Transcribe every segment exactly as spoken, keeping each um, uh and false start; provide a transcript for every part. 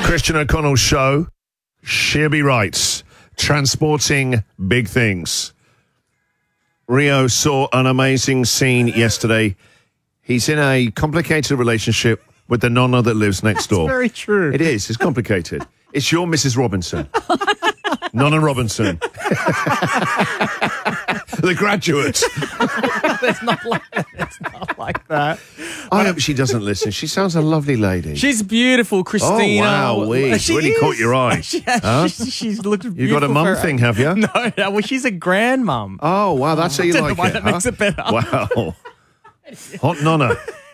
Christian O'Connell's show, She'll Be Right, transporting big things. Rio saw an amazing scene yesterday. He's in a complicated relationship with the nonna that lives next door. That's very true. It is. It's complicated. It's your Missus Robinson. Nonna Robinson. The Graduate. It's not like it's not like that. I hope she doesn't listen. She sounds a lovely lady. She's beautiful, Christina. Oh, wow. We She really is. caught your eye. She, has, Huh? she, she's looked beautiful. You got a mum for- thing, have you? No, no, well, she's a grandmum. Oh, wow. That's how you I don't like know why it, that huh? makes it better. Wow. Hot nonna.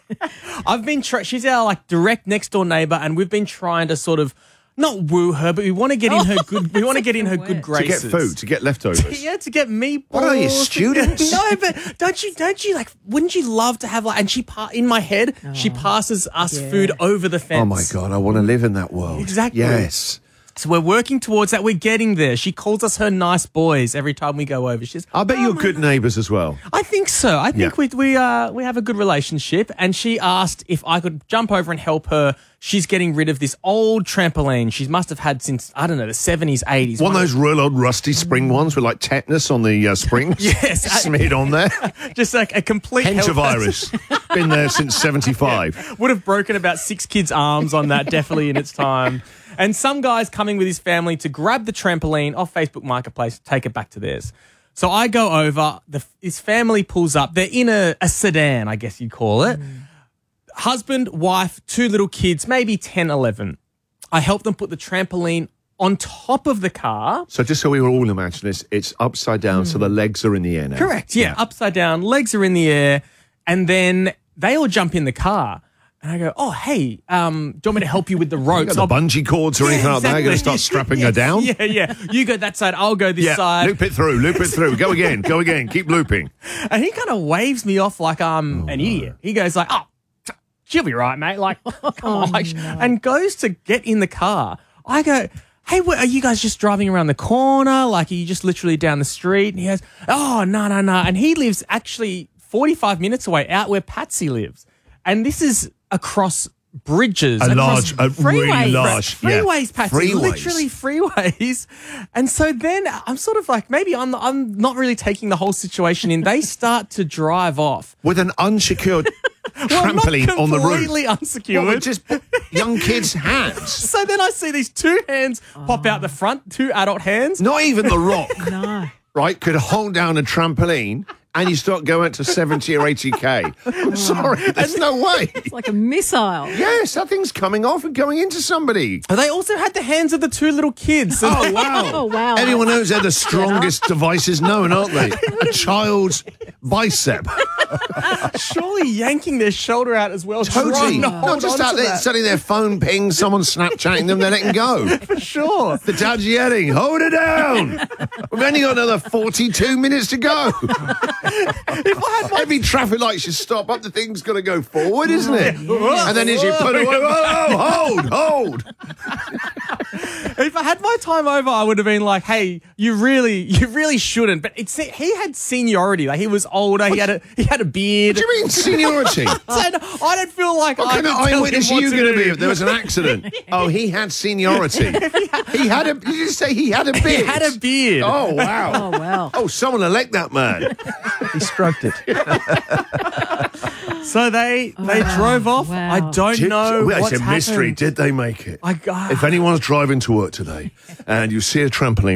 I've been try- she's our like direct next door neighbor, and we've been trying to sort of not woo her, but we want to get in her good. We want to get in her good To graces. get food, to get leftovers. Yeah, to get meatballs. What are you, students? No, but don't you, don't you like? Wouldn't you love to have like? And she pa- in my head, she passes us yeah. food over the fence. Oh, my God. I want to live in that world. Exactly. Yes. So we're working towards that. We're getting there. She calls us her nice boys every time we go over. She's. I bet "Oh, you're my good neighbours as well. I think so. I think Yeah. we we uh we have a good relationship. And she asked if I could jump over and help her. She's getting rid of this old trampoline she must have had since I don't know the seventies, eighties. One of those real old rusty spring ones with like tetanus on the uh, springs. Yes, I- Smeared on there. just like a complete Hint of health- Iris. Been there since seventy-five. Would have broken about six kids' arms on that definitely in its time. And some guy's coming with his family to grab the trampoline off Facebook Marketplace, take it back to theirs. So I go over. The, his family pulls up. They're in a, a sedan, I guess you'd call it. Mm. Husband, wife, two little kids, maybe ten, eleven. I help them put the trampoline on top of the car. So just so we all imagine this, it's upside down, so the legs are in the air now. Correct, yeah, upside down, legs are in the air, and then they all jump in the car. And I go, oh, hey, um, do you want me to help you with the You ropes? got the bungee cords or anything like that? You're going to start strapping her down? Yeah, yeah. You go that side, I'll go this Yeah, side. loop it through, loop it through. Go again, go again, keep looping. And he kind of waves me off like I'm Oh, an idiot. He goes like, oh, she'll be right, mate. Like, come on. Like, and goes to get in the car. I go, hey, what, are you guys just driving around the corner? Like, are you just literally down the street? And he goes, oh, no, no, no. And he lives actually forty-five minutes away out where Patsy lives. And this is across bridges. A across large, a really freeways. large. yeah. Freeways, Patsy. Freeways. Literally freeways. And so then I'm sort of like, maybe I'm I'm not really taking the whole situation in. They start to drive off. With an unsecured Well, not trampoline on the roof. completely unsecured. What, with just young kids' hands. So then I see these two hands pop out the front, two adult hands. Not even The Rock, No. right, could hold down a trampoline and you start going to seventy or eighty K. I'm sorry, there's no way. It's like a missile. Yes, that thing's coming off and going into somebody. But they also had the hands of the two little kids. Oh, wow. Oh, wow. Everyone knows they're the strongest devices known, aren't they? A child's bicep. Surely yanking their shoulder out as well. Totally. trying to Not hold just on out to there that. setting their phone ping, someone Snapchatting them, they're letting go. For sure. The dad's yelling, hold it down. We've only got another forty-two minutes to go. If I had my Every traffic light should stop up, the thing's got to go forward, isn't it? And then as you put it, whoa, whoa, hold, hold. If I had my time over, I would have been like, "Hey, you really, you really shouldn't." But it's he had seniority. Like he was older. He had a he had a beard. What do you mean seniority? So I don't feel like What I kind of can tell eyewitness him are what you to going to do. be if there was an accident? Oh, he had seniority. He had a, did you just say he had a beard? He had a beard. Oh, wow. Oh, wow. Oh, someone elect that man. He stroked it. So they they drove off. Wow. I don't Did- know well, what's it's a mystery. happened. Did they make it? I, uh, If anyone's driving to work today and you see a trampoline